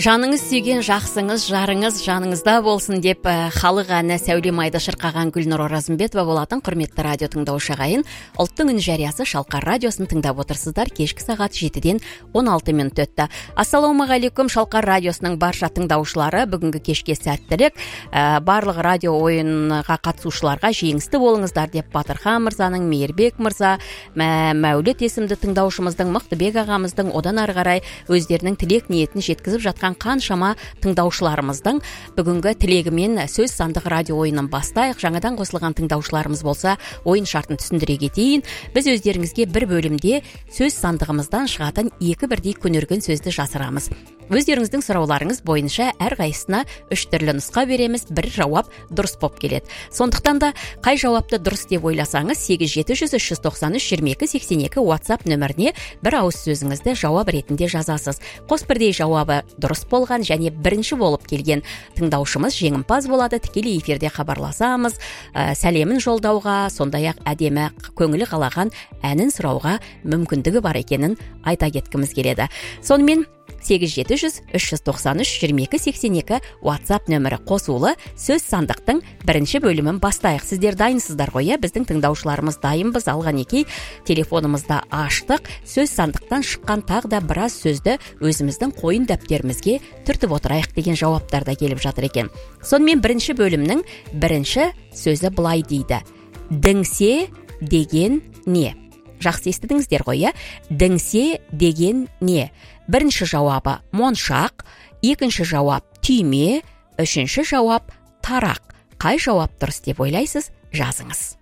Жаныңыз сүйген жақсыңыз, жарыңыз жаныңызда болсын деп халық әні сәулем айды шырқаған Гүлнұр Оразымбетова болатын. Құрметті радио тыңдаушы ағайын, ұлттың үн жариясы Шалқар радиосын тыңдап отырсыздар. Кешкі сағат 7-ден 16 минут өтті. Ассалаумағалейкум Шалқар радиосының барша тыңдаушылары, бүгінгі кешке сәттілік, барлық радио ойынға қатысушыларға жеңісті болыңыздар деп Батырхан мырзаның, Мейірбек мырза, Мәулет есімді тыңдаушымыздың, Мықтыбек ағамыздың одан ары қарай өздерінің тілек ниетін жеткізіп жатқан қаншама тыңдаушыларымыздың бүгінгі тілегімен сөз сандық радио ойынын бастайық. Жаңадан қосылған тыңдаушыларымыз болса, ойын шартын түсіндіре кетейін. Біз өздеріңізге бір бөлімде сөз сандығымыздан шығатын екі бірдей көнерген сөзді жасырамыз. Өздеріңіздің сұрауларыңыз бойынша әрқайсысына 3 түрлі нұсқа береміз, бір жауап дұрыс боп келеді. Сондықтан да қай жауапты дұрыс деп ойласаңыз 8700-393-2282 WhatsApp нөміріне бір ауыз сөзіңізді жауап ретінде жазасыз. Қос бірдей жауабы дұрыс болған және бірінші болып келген тыңдаушымыз жеңімпаз болады. Тікелей эфирде хабарласамыз, сәлемін жолдауға, сондай-ақ әдемі көңілі қалаған әнін сұрауға мүмкіндігі бар екенін айта кеткіміз келеді. Сонымен 8700-393-2282 WhatsApp нөмірі қосулы сөз сандықтың бірінші бөлімін бастайық. Сіздер дайынсыздар ғой, біздің тыңдаушыларымыз дайынбыз. Алғанекей телефонымызда аштық. Сөз сандықтан шыққан тағы да біраз сөзді өзіміздің қойын дәптерімізге түртіп отырайық деген жауаптар да келіп жатыр екен. Сонымен бірінші бөлімнің бірінші сөзі былай дейді: діңсе деген не? Жақсы естідіңіздер ғой, діңсе деген не? Бірінші жауабы моншақ, екінші жауап түйме, үшінші жауап тарақ. Қай жауап дұрыс деп ойлайсыз? Жазыңыз.